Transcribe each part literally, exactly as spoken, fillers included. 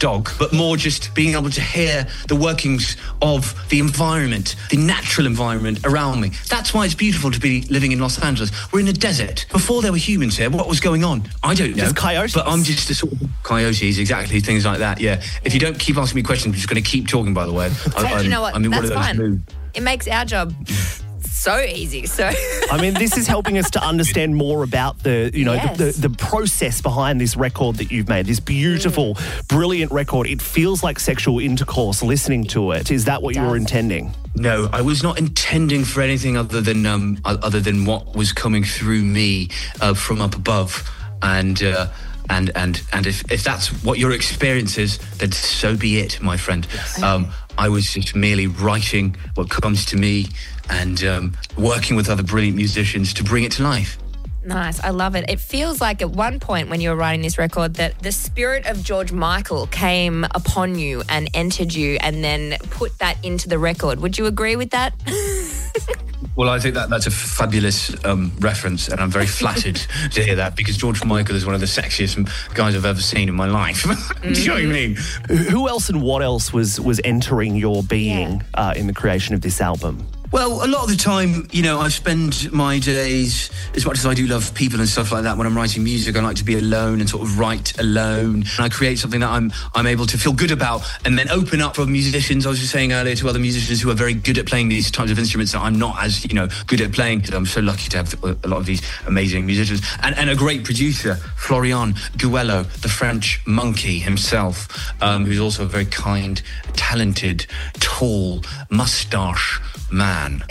dog, but more just being able to hear the workings of the environment, the natural environment around me. That's why it's beautiful to be living in Los Angeles. We're in a desert. Before there were humans here, what was going on? I don't know. Just coyotes. But I'm just a sort of... Coyotes, exactly, things like that, yeah. If you don't keep asking me questions, I'm just going to keep talking, by the way. I, you know what? I'm in That's one of those fine. moods. It makes our job so easy. So I mean, this is helping us to understand more about the, you know, Yes. the, the, the process behind this record that you've made, this beautiful, mm. brilliant record. It feels like sexual intercourse listening to it. Is that what you were intending? No, I was not intending for anything other than um, other than what was coming through me uh, from up above. And uh, and and and if, if that's what your experience is, then so be it, my friend. Yes. Um, I was just merely writing what comes to me and um, working with other brilliant musicians to bring it to life. Nice. I love it. It feels like at one point when you were writing this record that the spirit of George Michael came upon you and entered you and then put that into the record. Would you agree with that? Well, I think that that's a fabulous um, reference, and I'm very flattered to hear that, because George Michael is one of the sexiest guys I've ever seen in my life. Mm-hmm. Do you know what I mean? Who else and what else was, was entering your being yeah. uh, in the creation of this album? Well, a lot of the time, you know, I spend my days, as much as I do love people and stuff like that, when I'm writing music, I like to be alone and sort of write alone. And I create something that I'm I'm able to feel good about and then open up for musicians. I was just saying earlier to other musicians who are very good at playing these types of instruments that I'm not as, you know, good at playing. I'm so lucky to have a lot of these amazing musicians. And, and a great producer, Florian Guello, the French monkey himself, um, who's also a very kind, talented, tall, moustache man.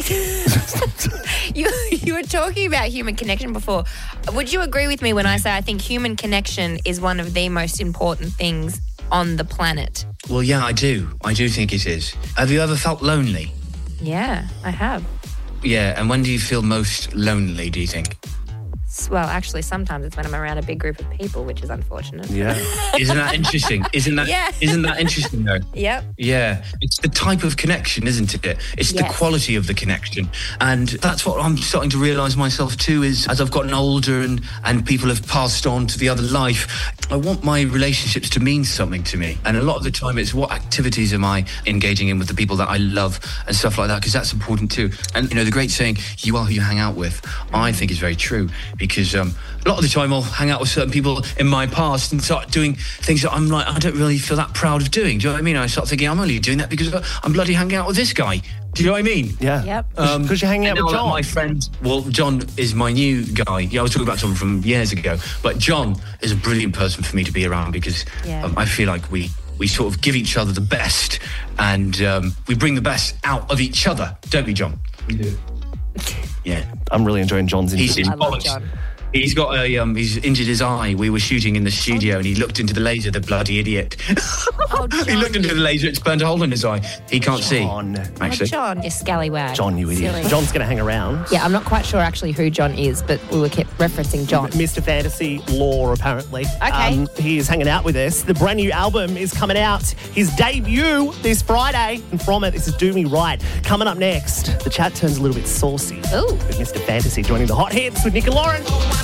you you were talking about human connection before. Would you agree with me when I say I think human connection is one of the most important things on the planet? Well, yeah, I do. I do think it is. Have you ever felt lonely? Yeah, I have. Yeah, and when do you feel most lonely, do you think? Well, actually, sometimes it's when I'm around a big group of people, which is unfortunate. Yeah. Isn't that interesting? Isn't that yeah. Isn't that interesting, though? Yep. Yeah. It's the type of connection, isn't it? It's yes. the quality of the connection. And that's what I'm starting to realise myself too, is as I've gotten older and, and people have passed on to the other life, I want my relationships to mean something to me. And a lot of the time it's what activities am I engaging in with the people that I love and stuff like that, because that's important too. And, you know, the great saying, you are who you hang out with, I think is very true. Because um, a lot of the time I'll hang out with certain people in my past and start doing things that I'm like, I don't really feel that proud of doing. Do you know what I mean? I start thinking, I'm only doing that because I'm bloody hanging out with this guy. Do you know what I mean? Yeah. Yep. Because um, you're hanging out with John. My friend, well, John is my new guy. Yeah, I was talking about John from years ago. But John is a brilliant person for me to be around because yeah. um, I feel like we, we sort of give each other the best and um, we bring the best out of each other. Don't we, John? We do. Yeah. I'm really enjoying John's interview. He's in bollocks. He's got a, um, he's injured his eye. We were shooting in the studio and he looked into the laser, the bloody idiot. Oh, he looked into the laser, it's burnt a hole in his eye. He can't John. see, actually. Oh, John, you scallywag. John, you idiot. Silly. John's going to hang around. Yeah, I'm not quite sure actually who John is, but we were kept referencing John. Mister Fantasy Law, apparently. Okay. Um, he is hanging out with us. The brand new album is coming out. His debut this Friday. And from it, this is Do Me Right. Coming up next, the chat turns a little bit saucy. Ooh. With Mister Fantasy joining the Hot Hits with Nick and Lauren.